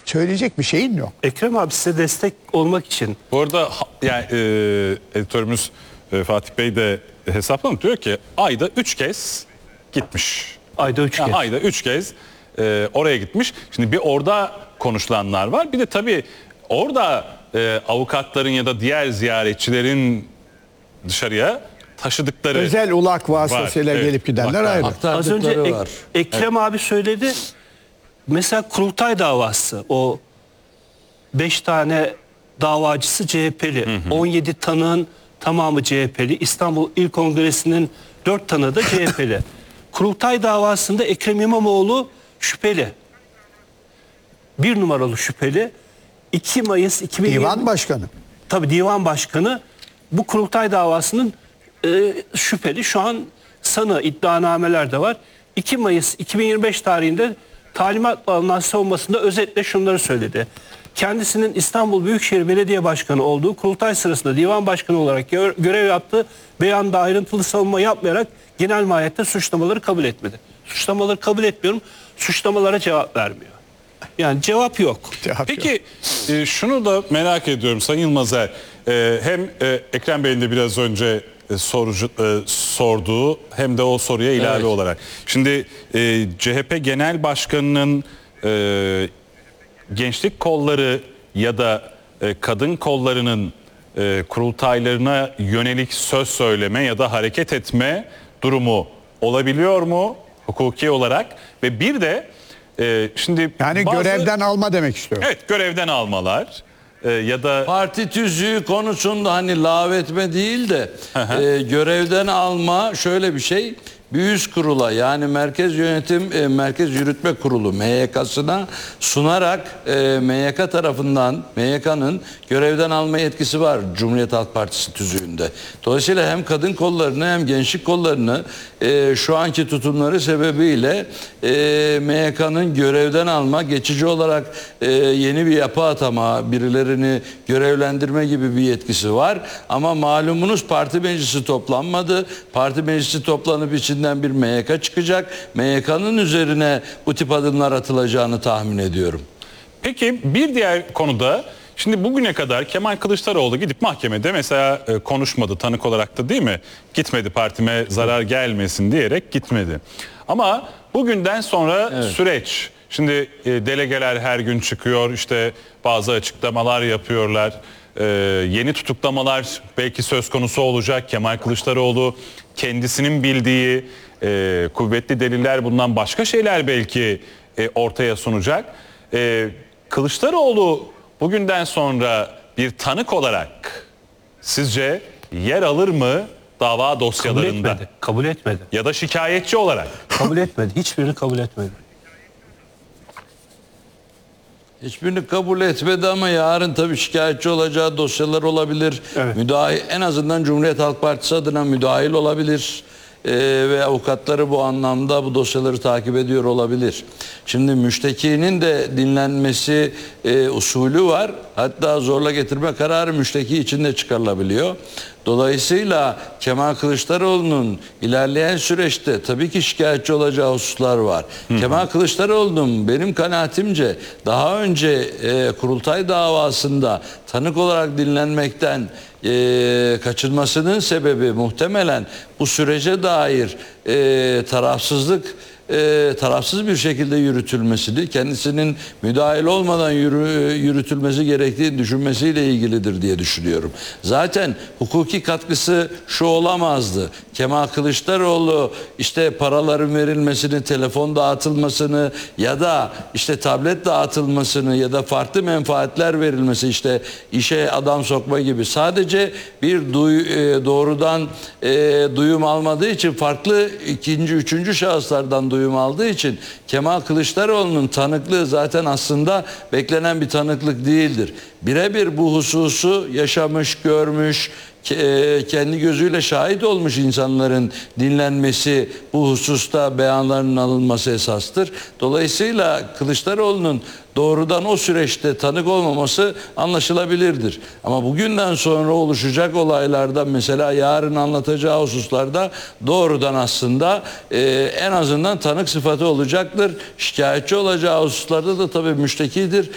söyleyecek bir şeyin yok. Ekrem abi size destek olmak için. Bu arada yani editörümüz Fatih Bey de hesaplamış, diyor ki ayda 3 kez gitmiş. Ayda 3 kez. Ayda 3 kez oraya gitmiş. Şimdi bir orada konuşulanlar var. Bir de tabii orada avukatların ya da diğer ziyaretçilerin dışarıya taşıdıkları Özel ulak vasıtasıyla var, gelip gidenler ayrı. Az önce Aktardıkları var. Ekrem abi söyledi. Mesela kurultay davası, o 5 tane davacısı CHP'li, 17 tanığın tamamı CHP'li, İstanbul İl Kongresi'nin 4 tanığı da CHP'li. Kurultay davasında Ekrem İmamoğlu şüpheli. 1 numaralı şüpheli. 2 Mayıs 2020... Divan başkanı. Tabii divan başkanı bu kurultay davasının şüpheli. Şu an sanığı, iddianameler de var. 2 Mayıs 2025 tarihinde talimatla alınan savunmasında özetle şunları söyledi. Kendisinin İstanbul Büyükşehir Belediye Başkanı olduğu, kurultay sırasında divan başkanı olarak görev yaptığı beyanda ayrıntılı savunma yapmayarak genel mahiyette suçlamaları kabul etmedi. Suçlamaları kabul etmiyorum, suçlamalara cevap vermiyor. Yani cevap yok. Peki şunu da merak ediyorum Sayın Yılmazer. Hem Ekrem Bey'in de biraz önce sorduğu hem de o soruya ilave olarak. Şimdi CHP Genel Başkanı'nın gençlik kolları ya da kadın kollarının kurultaylarına yönelik söz söyleme ya da hareket etme durumu olabiliyor mu hukuki olarak? Ve bir de şimdi Yani görevden alma demek istiyorum. Evet, görevden almalar ya da Parti tüzüğü konusunda hani lağvetme değil de görevden alma şöyle bir şey. Bir üst kurula, yani Merkez Yönetim Merkez Yürütme Kurulu MYK'sına sunarak MYK tarafından, MYK'nın görevden alma yetkisi var Cumhuriyet Halk Partisi tüzüğünde. Dolayısıyla hem kadın kollarını hem gençlik kollarını şu anki tutumları sebebiyle MYK'nın görevden alma, geçici olarak yeni bir yapı atama, birilerini görevlendirme gibi bir yetkisi var. Ama malumunuz parti meclisi toplanmadı. Parti meclisi toplanıp içinden bir MYK çıkacak. MYK'nın üzerine bu tip adımlar atılacağını tahmin ediyorum. Peki bir diğer konuda, şimdi bugüne kadar Kemal Kılıçdaroğlu gidip mahkemede mesela konuşmadı, tanık olarak da değil mi? Gitmedi, partime zarar gelmesin diyerek gitmedi. Ama bugünden sonra süreç, şimdi delegeler her gün çıkıyor, işte bazı açıklamalar yapıyorlar. Yeni tutuklamalar belki söz konusu olacak. Kemal Kılıçdaroğlu kendisinin bildiği kuvvetli deliller, bundan başka şeyler belki ortaya sunacak. Kılıçdaroğlu bugünden sonra bir tanık olarak sizce yer alır mı dava dosyalarında? Kabul etmedi. Ya da şikayetçi olarak? Kabul etmedi. Hiçbirini kabul etmedi. Hiçbirini kabul etmedi ama yarın tabii şikayetçi olacağı dosyalar olabilir. Evet. En azından Cumhuriyet Halk Partisi adına müdahil olabilir. Ve avukatları bu anlamda bu dosyaları takip ediyor olabilir. Şimdi müştekinin de dinlenmesi usulü var. Hatta zorla getirme kararı müşteki için de çıkarılabiliyor. Dolayısıyla Kemal Kılıçdaroğlu'nun ilerleyen süreçte tabii ki şikayetçi olacağı hususlar var. Kemal Kılıçdaroğlu'nun benim kanaatimce daha önce kurultay davasında tanık olarak dinlenmekten kaçınmasının sebebi muhtemelen bu sürece dair tarafsız bir şekilde yürütülmesini, kendisinin müdahil olmadan yürütülmesi gerektiğini düşünmesiyle ilgilidir diye düşünüyorum. Zaten hukuki katkısı şu olamazdı. Kemal Kılıçdaroğlu işte paraların verilmesini, telefon dağıtılmasını ya da işte tablet dağıtılmasını ya da farklı menfaatler verilmesi, işte işe adam sokma gibi sadece bir doğrudan duyum almadığı için, farklı ikinci, üçüncü şahıslardan duyum aldığı için Kemal Kılıçdaroğlu'nun tanıklığı zaten aslında beklenen bir tanıklık değildir. Birebir bu hususu yaşamış, görmüş, kendi gözüyle şahit olmuş insanların dinlenmesi, bu hususta beyanlarının alınması esastır. Dolayısıyla Kılıçdaroğlu'nun doğrudan o süreçte tanık olmaması anlaşılabilirdir. Ama bugünden sonra oluşacak olaylarda, mesela yarın anlatacağı hususlarda doğrudan aslında en azından tanık sıfatı olacaktır. Şikayetçi olacağı hususlarda da tabii müştekidir.